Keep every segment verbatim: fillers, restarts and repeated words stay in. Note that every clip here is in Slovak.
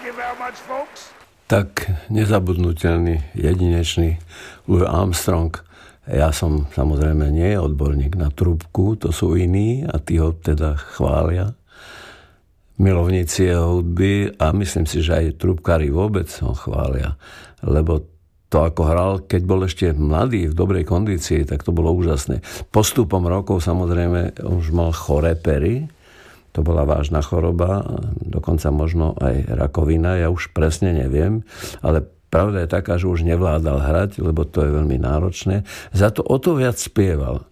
Tak nezabudnutelný, jedinečný Louis Armstrong. Ja som samozrejme nie odborník na trúbku, to sú iní a tí ho teda chvália. Milovníci jeho hudby a myslím si, že aj trúbkári vôbec ho chvália, lebo to, ako hral, keď bol ešte mladý, v dobrej kondícii, tak to bolo úžasné. Postupom rokov samozrejme už mal choré pery, to bola vážna choroba, dokonca možno aj rakovina, ja už presne neviem, ale pravda je taká, že už nevládal hrať, lebo to je veľmi náročné. Za to o to viac spieval.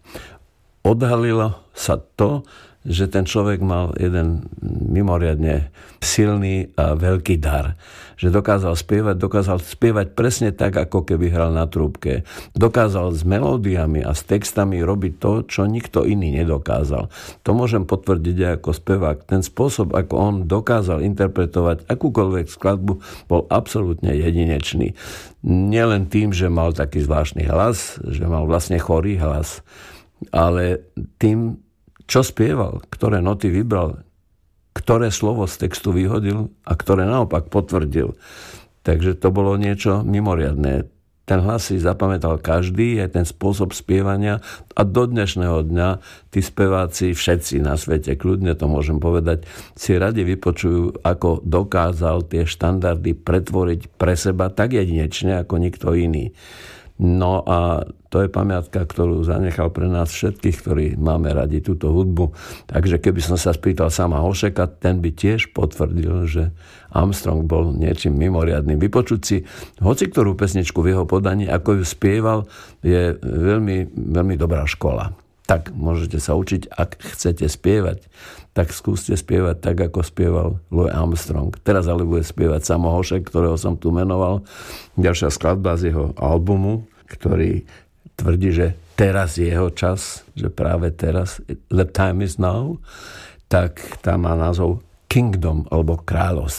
Odhalilo sa to, že ten človek mal jeden mimoriadne silný a veľký dar. Že dokázal spievať, dokázal spievať presne tak, ako keby hral na trúbke. Dokázal s melódiami a s textami robiť to, čo nikto iný nedokázal. To môžem potvrdiť aj ako spevák. Ten spôsob, ako on dokázal interpretovať akúkoľvek skladbu, bol absolútne jedinečný. Nielen tým, že mal taký zvláštny hlas, že mal vlastne chorý hlas, ale tým, čo spieval, ktoré noty vybral, ktoré slovo z textu vyhodil a ktoré naopak potvrdil. Takže to bolo niečo mimoriadné. Ten hlas si zapamätal každý, aj ten spôsob spievania a do dnešného dňa tí speváci, všetci na svete, kľudne to môžem povedať, si radi vypočujú, ako dokázal tie štandardy pretvoriť pre seba tak jedinečne ako nikto iný. No a to je pamiatka, ktorú zanechal pre nás všetkých, ktorí máme radi túto hudbu. Takže keby som sa spýtal sama Hošeka, ten by tiež potvrdil, že Armstrong bol niečím mimoriadnym. Vypočuť si hoci ktorú pesničku v jeho podaní, ako ju spieval, je veľmi, veľmi dobrá škola. Tak môžete sa učiť, ak chcete spievať, tak skúste spievať tak, ako spieval Louis Armstrong. Teraz ale bude spievať Samo Hošek, ktorého som tu menoval. Ďalšia skladba z jeho albumu, ktorý tvrdí, že teraz je jeho čas, že práve teraz, the time is now, tak tá má názov Kingdom alebo Kráľovstvo.